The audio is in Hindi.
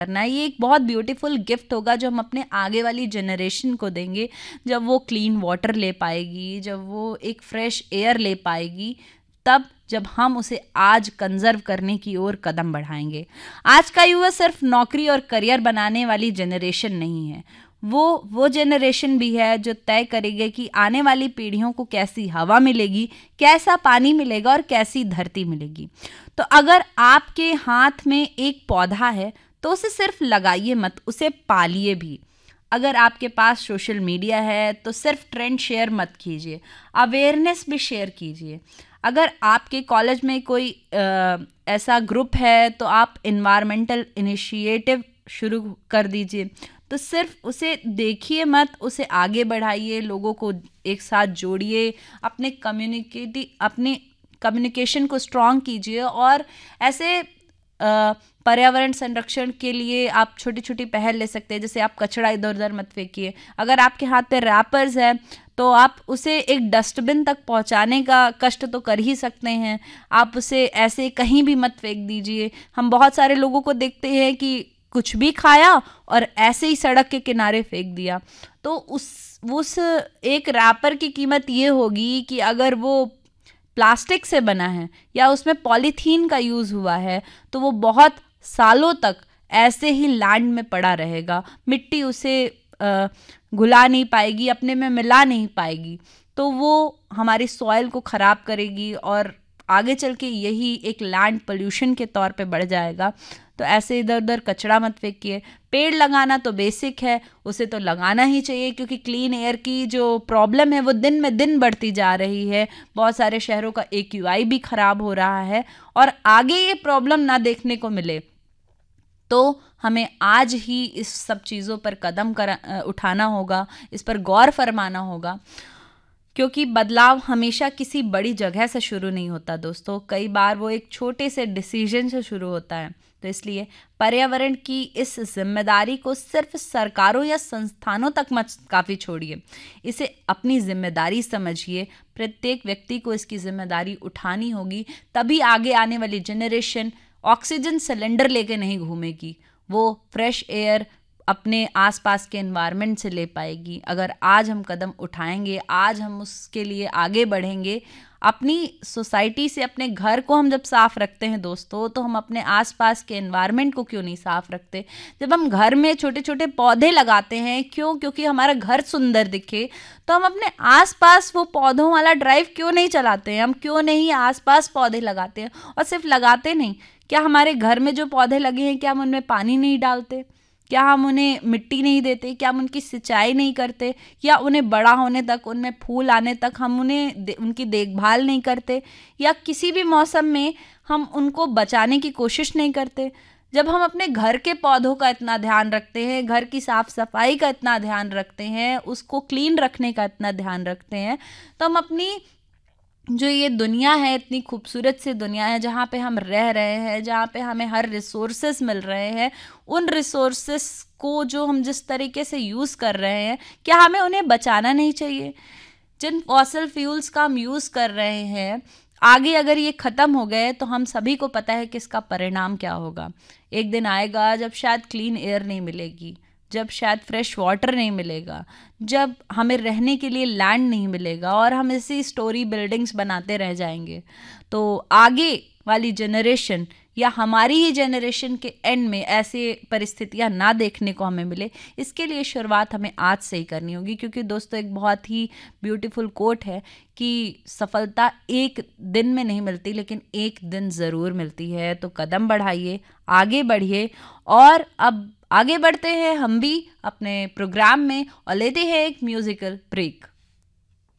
करना है। ये एक बहुत ब्यूटीफुल गिफ्ट होगा जो हम अपने आगे वाली जनरेशन को देंगे, जब वो क्लीन वाटर ले पाएगी, जब वो एक फ्रेश एयर ले पाएगी, तब जब हम उसे आज कंजर्व करने की ओर कदम बढ़ाएंगे। आज का युवा सिर्फ नौकरी और करियर बनाने वाली जनरेशन नहीं है, वो जनरेशन भी है जो तय करेगी कि आने वाली पीढ़ियों को कैसी हवा मिलेगी, कैसा पानी मिलेगा और कैसी धरती मिलेगी। तो अगर आपके हाथ में एक पौधा है तो उसे सिर्फ लगाइए मत, उसे पालिए भी। अगर आपके पास सोशल मीडिया है तो सिर्फ ट्रेंड शेयर मत कीजिए, अवेयरनेस भी शेयर कीजिए। अगर आपके कॉलेज में कोई ऐसा ग्रुप है तो आप इन्वायरमेंटल इनिशिएटिव शुरू कर दीजिए। तो सिर्फ उसे देखिए मत, उसे आगे बढ़ाइए, लोगों को एक साथ जोड़िए, अपने कम्युनिकेशन को स्ट्रॉन्ग कीजिए। और ऐसे पर्यावरण संरक्षण के लिए आप छोटी छोटी पहल ले सकते हैं, जैसे आप कचरा इधर उधर मत फेंकिए। अगर आपके हाथ पे रैपर्स है तो आप उसे एक डस्टबिन तक पहुंचाने का कष्ट तो कर ही सकते हैं। आप उसे ऐसे कहीं भी मत फेंक दीजिए। हम बहुत सारे लोगों को देखते हैं कि कुछ भी खाया और ऐसे ही सड़क के किनारे फेंक दिया। तो उस एक रैपर की कीमत ये होगी कि अगर वो प्लास्टिक से बना है या उसमें पॉलीथीन का यूज़ हुआ है तो वो बहुत सालों तक ऐसे ही लैंड में पड़ा रहेगा, मिट्टी उसे घुला नहीं पाएगी, अपने में मिला नहीं पाएगी, तो वो हमारी सॉइल को ख़राब करेगी और आगे चल के यही एक लैंड पोल्यूशन के तौर पे बढ़ जाएगा। तो ऐसे इधर उधर कचरा मत फेंकिए। पेड़ लगाना तो बेसिक है, उसे तो लगाना ही चाहिए, क्योंकि क्लीन एयर की जो प्रॉब्लम है वो दिन में दिन बढ़ती जा रही है। बहुत सारे शहरों का AQI भी ख़राब हो रहा है और आगे ये प्रॉब्लम ना देखने को मिले तो हमें आज ही इस सब चीज़ों पर कदम उठाना होगा, इस पर गौर फरमाना होगा, क्योंकि बदलाव हमेशा किसी बड़ी जगह से शुरू नहीं होता दोस्तों। कई बार वो एक छोटे से डिसीजन से शुरू होता है। तो इसलिए पर्यावरण की इस जिम्मेदारी को सिर्फ सरकारों या संस्थानों तक मत काफ़ी छोड़िए, इसे अपनी जिम्मेदारी समझिए। प्रत्येक व्यक्ति को इसकी जिम्मेदारी उठानी होगी, तभी आगे आने वाली जनरेशन ऑक्सीजन सिलेंडर लेके नहीं घूमेगी, वो फ्रेश एयर अपने आसपास के एनवायरनमेंट से ले पाएगी। अगर आज हम कदम उठाएंगे, आज हम उसके लिए आगे बढ़ेंगे, अपनी सोसाइटी से अपने घर को हम जब साफ़ रखते हैं दोस्तों, तो हम अपने आसपास के एनवायरनमेंट को क्यों नहीं साफ़ रखते। जब हम घर में छोटे छोटे पौधे लगाते हैं, क्योंकि हमारा घर सुंदर दिखे, तो हम अपने आसपास वो पौधों वाला ड्राइव क्यों नहीं चलाते हैं, हम क्यों नहीं आसपास पौधे लगाते हैं। और सिर्फ लगाते नहीं, क्या हमारे घर में जो पौधे लगे हैं क्या हम उनमें पानी नहीं डालते, क्या हम उन्हें मिट्टी नहीं देते, क्या हम उनकी सिंचाई नहीं करते, या उन्हें बड़ा होने तक, उनमें फूल आने तक हम उनकी देखभाल नहीं करते, या किसी भी मौसम में हम उनको बचाने की कोशिश नहीं करते। जब हम अपने घर के पौधों का इतना ध्यान रखते हैं, घर की साफ सफाई का इतना ध्यान रखते हैं, उसको क्लीन रखने का इतना ध्यान रखते हैं, तो हम अपनी जो ये दुनिया है, इतनी खूबसूरत सी दुनिया है जहाँ पे हम रह रहे हैं, जहाँ पे हमें हर रिसोर्सेस मिल रहे हैं, उन रिसोर्सेस को जो हम जिस तरीके से यूज़ कर रहे हैं, क्या हमें उन्हें बचाना नहीं चाहिए। जिन फॉसिल फ्यूल्स का हम यूज़ कर रहे हैं, आगे अगर ये ख़त्म हो गए तो हम सभी को पता है कि इसका परिणाम क्या होगा। एक दिन आएगा जब शायद क्लीन एयर नहीं मिलेगी, जब शायद फ्रेश वाटर नहीं मिलेगा, जब हमें रहने के लिए लैंड नहीं मिलेगा और हम ऐसी स्टोरी बिल्डिंग्स बनाते रह जाएंगे। तो आगे वाली जनरेशन या हमारी ही जनरेशन के एंड में ऐसे परिस्थितियां ना देखने को हमें मिले, इसके लिए शुरुआत हमें आज से ही करनी होगी। क्योंकि दोस्तों एक बहुत ही ब्यूटीफुल कोट है कि सफलता एक दिन में नहीं मिलती, लेकिन एक दिन ज़रूर मिलती है। तो कदम बढ़ाइए, आगे बढ़िए। और अब आगे बढ़ते हैं हम भी अपने प्रोग्राम में और लेते हैं एक म्यूज़िकल ब्रेक।